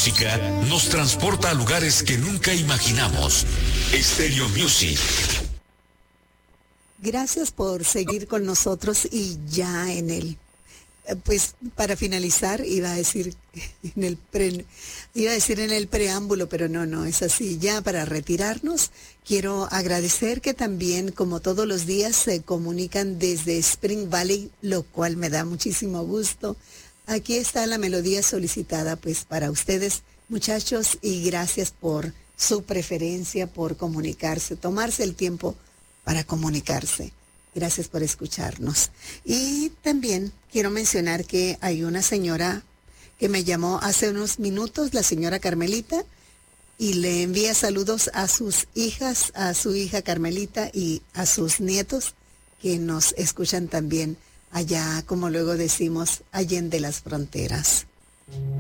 música nos transporta a lugares que nunca imaginamos. Stereo Music. Gracias por seguir con nosotros y ya pues para finalizar iba a decir en el preámbulo, pero no es así. Ya para retirarnos, quiero agradecer que también, como todos los días, se comunican desde Spring Valley, lo cual me da muchísimo gusto. Aquí está la melodía solicitada pues para ustedes, muchachos, y gracias por su preferencia, por comunicarse, tomarse el tiempo para comunicarse. Gracias por escucharnos. Y también quiero mencionar que hay una señora que me llamó hace unos minutos, la señora Carmelita, y le envía saludos a sus hijas, a su hija Carmelita y a sus nietos que nos escuchan también allá, como luego decimos, allende las fronteras.